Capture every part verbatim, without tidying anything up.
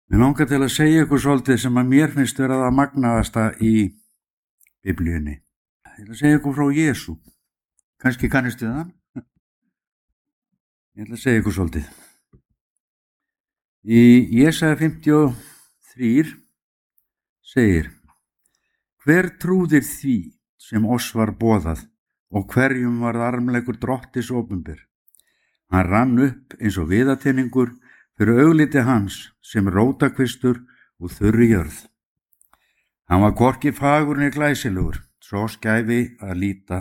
Mér langar til að segja ykkur svolítið sem að mér finnst vera það magnaðasta í Biblíunni. Ég ætla að segja ykkur frá Jesú. Kannski kannistu það? Ég ætla að segja ykkur svolítið. Í Jesaja fimmtíu og þrjú segir: Hver trúðir því sem oss var boðað og hverjum varð armleikur Drottis opinber? Hann rann upp eins og viðatinningur fyrir augliti hans sem rótakvistur og þurri jörð. Hann var hvorki fagur né glæsilegur, svo skæfi að líta,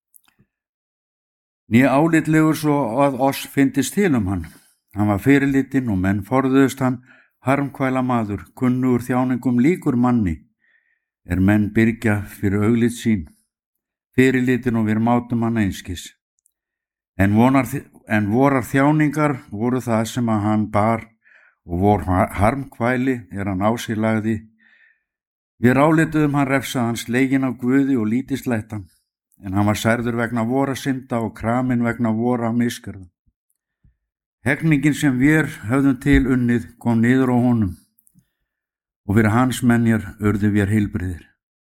né álitlegur svo að oss fyndist til um hann. Hann var fyrirlitinn og menn forðuðust hann, harmkvæla maður, kunnugur þjáningum, líkur manni, er menn byrgja fyrir auglit sín, fyrirlitinn og við mátum hann einskis. En, vonar, en vorar þjáningar voru það sem að hann bar, og vor harmkvæli er hann á sig lagði. Við rálituðum hann refsa hans, legin af Guði og lítislættan, en hann var særður vegna vora synda og kramin vegna vora misgjörða. Hegningin sem við höfðum til unnið kom niður á honum, og fyrir hans menjar urðu við heilbriðir.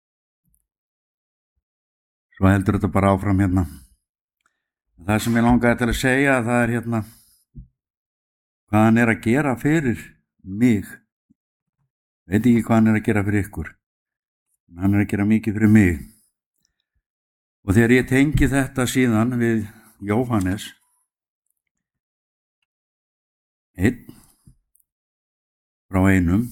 Svo heldur þetta bara áfram hérna. Það sem ég langaði til að segja, það er hérna hvað hann er að gera fyrir mig. Veit ekki hvað hann er að gera fyrir ykkur. Hann er að gera mikið fyrir mig. Og þegar ég tengi þetta síðan við Jóhannes einn frá einum,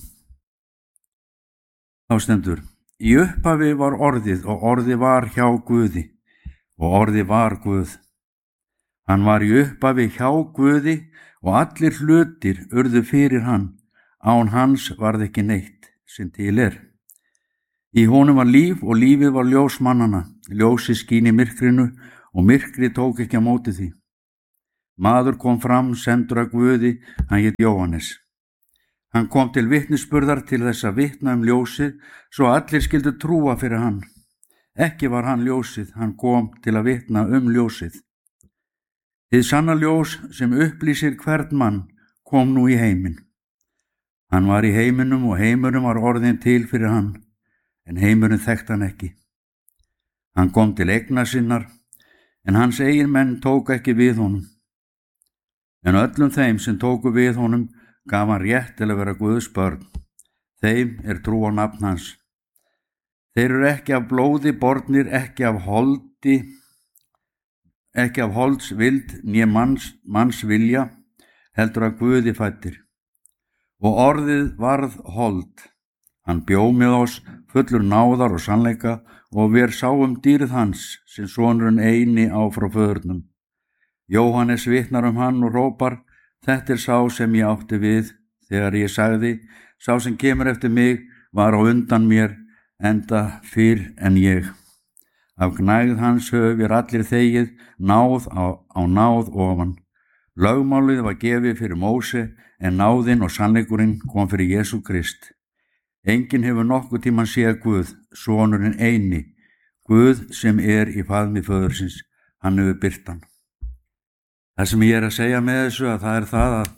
þá stendur: Í upphafi var orðið og orðið var hjá Guði og orðið var Guð. Hann var í upphafi hjá Guði og allir hlutir urðu fyrir hann, án hans varð ekki neitt sem til er. Í honum var líf og lífið var ljós mannanna, ljósið skín í myrkrinu og myrkrið tók ekki á móti því. Maður kom fram, sendur af Guði, hann hét Jóhannes. Hann kom til vitnisburðar til þess að vitna um ljósið, svo allir skyldu trúa fyrir hann. Ekki var hann ljósið, hann kom til að vitna um ljósið. Hið sanna ljós sem upplýsir hvern mann kom nú í heiminn. Hann var í heiminum og heimurinn var orðinn til fyrir hann, en heimurinn þekkti hann ekki. Hann kom til eigna sinnar, en hans eigin menn tók ekki við honum. En öllum þeim sem tóku við honum gaf hann rétt til að vera Guðs börn. Þeim er trú á nafn hans. Þeir eru ekki af blóði bornir, ekki af holdi, ekki af holds vild né manns, manns vilja, heldur að Guði fæddir. Og orðið varð hold. Hann bjó með oss fullur náðar og sannleika, og við sáum dýrð hans sem sonurinn eini á frá föðurnum. Jóhannes vitnar um hann og rópar: Þetta er sá sem ég átti við, þegar ég sagði: Sá sem kemur eftir mig var á undan mér, enda fyrr en ég. Af gnægð hans höfum við allir þegið, náð á, á náð ofan. Lögmálið var gefið fyrir Móse, en náðin og sannleikurinn kom fyrir Jesú Krist. Enginn hefur nokkuð tímann séð Guð, sonurinn eini, Guð sem er í faðmi föðursins, hann hefur birt hann. Það sem ég er að segja með þessu, að það er það að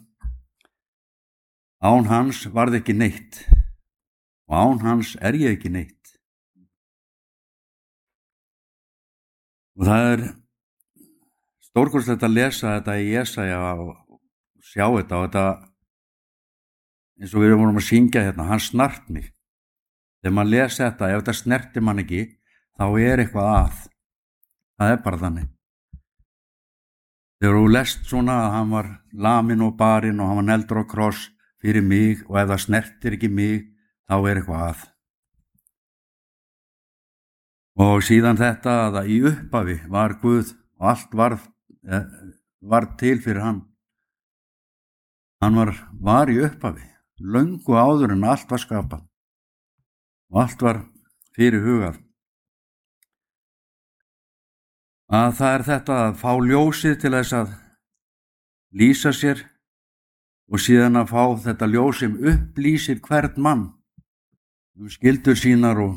án hans varð ekki neitt, og án hans er ég ekki neitt. Og það er stórkostlegt að lesa þetta í Jesaja og sjá þetta, og þetta, eins og við vorum að syngja hérna, hann snart mig. Þegar maður lesa þetta, ef þetta snerti mann ekki, þá er eitthvað að. Það er bara þannig. Þegar þú lest svona að hann var laminn og barinn og hann var negldur á kross fyrir mig, og ef það snertir ekki mig, þá er eitthvað að. Og síðan þetta að í upphafi var Guð og allt var, eh, var til fyrir hann. Hann var, var í upphafi, löngu áður en allt var skapað og allt var fyrir hugað. Að það er þetta að fá ljósið til þess að lýsa sér, og síðan að fá þetta ljós sem upplýsir hvern mann um skyldur sínar, og,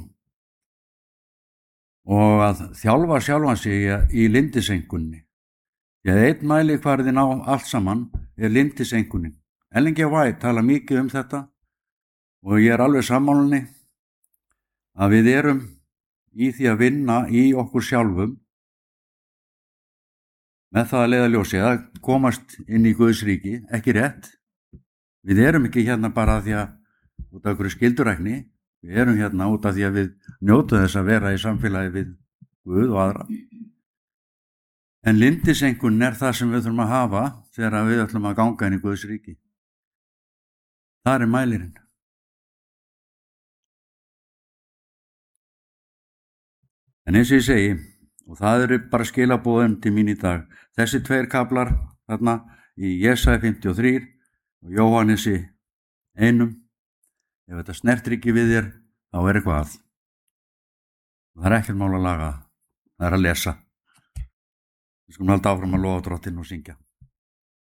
og að þjálfa sjálfan sig í lindisengunni. Því að einn mælikvarðinn á allt saman er lindisengunin. Ellen G. White tala mikið um þetta, Og ég er alveg sammálinni að við erum í því að vinna í okkur sjálfum með það að leiðarljósi að komast inn í Guðs ríki, ekki rétt. Við erum ekki hérna bara því að út af einhverju skyldurækni, við erum hérna út af því að við njótum þess að vera í samfélagi við Guð og aðra. En lyndiseinkunn er það sem við þurfum að hafa þegar við ætlum að ganga inn í Guðs ríki. Það er mælirinn. En eins og ég segi, og það eru bara skilaboðin til mín í dag, þessi tveir kaflar þarna í Jesaja fimmtíu og þrjú og Jóhannesi einum, ef þetta snertir ekki við þér, þá er eitthvað að. Það er ekkert mál að laga, það er að lesa. Við skulum halda áfram að lofa Drottinn og syngja.